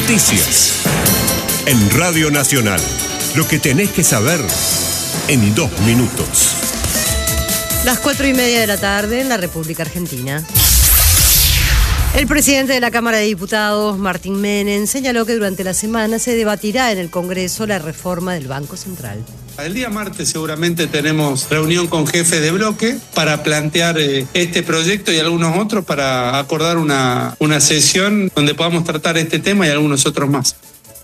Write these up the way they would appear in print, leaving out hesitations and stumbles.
Noticias. En Radio Nacional. Lo que tenés que saber en 2 minutos. Las 4:30 de la tarde en la República Argentina. El presidente de la Cámara de Diputados, Martín Menem, señaló que durante la semana se debatirá en el Congreso la reforma del Banco Central. El día martes seguramente tenemos reunión con jefes de bloque para plantear este proyecto y algunos otros para acordar una sesión donde podamos tratar este tema y algunos otros más.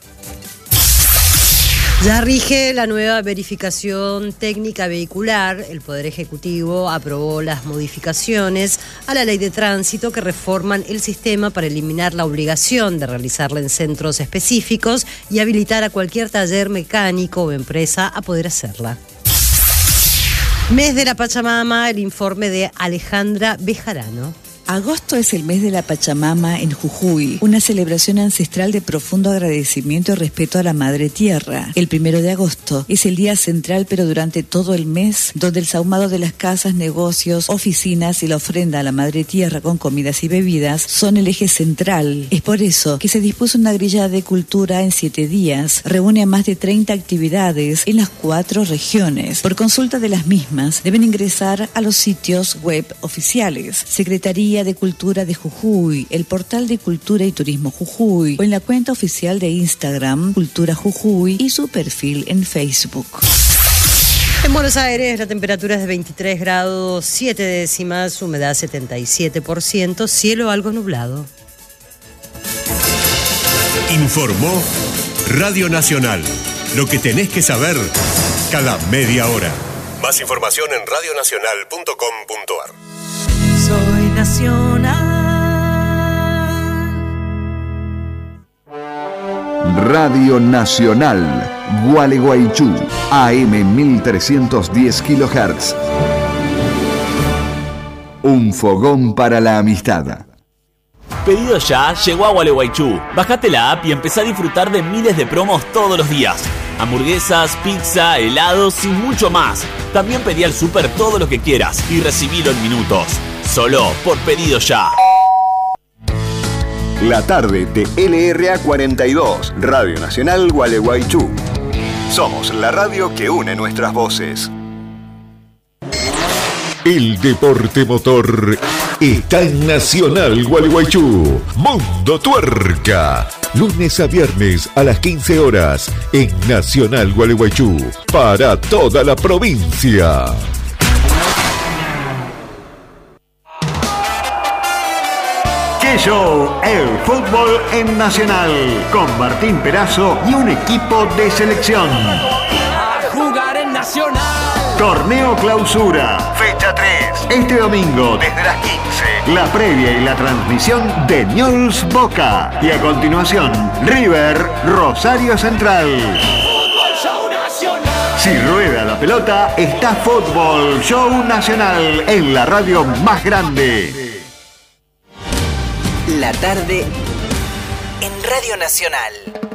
Ya rige la nueva verificación técnica vehicular. El Poder Ejecutivo aprobó las modificaciones a la Ley de Tránsito que reforman el sistema para eliminar la obligación de realizarla en centros específicos y habilitar a cualquier taller mecánico o empresa a poder hacerla. Mes de la Pachamama, el informe de Alejandra Bejarano. Agosto es el mes de la Pachamama en Jujuy, una celebración ancestral de profundo agradecimiento y respeto a la Madre Tierra. El 1 de agosto es el día central, pero durante todo el mes, donde el sahumado de las casas, negocios, oficinas y la ofrenda a la Madre Tierra con comidas y bebidas son el eje central. Es por eso que se dispuso una grilla de cultura en 7 días. Reúne a más de 30 actividades en las 4 regiones. Por consulta de las mismas, deben ingresar a los sitios web oficiales. Secretaría de Cultura de Jujuy, el portal de Cultura y Turismo Jujuy o en la cuenta oficial de Instagram Cultura Jujuy y su perfil en Facebook. En Buenos Aires la temperatura es de 23 grados 7 décimas, humedad 77%, cielo algo nublado. Informó Radio Nacional. Lo que tenés que saber cada media hora. Más información en radionacional.com.ar. Soy nacional. Radio Nacional, Gualeguaychú, AM 1310 kHz. Un fogón para la amistad. Pedido Ya llegó a Gualeguaychú. Bajate la app y empezá a disfrutar de miles de promos todos los días. Hamburguesas, pizza, helados y mucho más. También pedí al súper todo lo que quieras y recibilo en minutos. Solo por Pedido Ya. La tarde de LRA 42, Radio Nacional Gualeguaychú. Somos la radio que une nuestras voces. El deporte motor está en Nacional Gualeguaychú. Mundo Tuerca. Lunes a viernes a las 15 horas en Nacional Gualeguaychú. Para toda la provincia. ¡Qué show! El fútbol en Nacional. Con Martín Perazo y un equipo de selección. A jugar en Nacional. Torneo Clausura, fecha 3. Este domingo, desde las 15. La previa y la transmisión de Newell's Boca. Y a continuación, River Rosario Central. Fútbol Show Nacional. Si rueda la pelota, está Fútbol Show Nacional en la radio más grande. La tarde en Radio Nacional.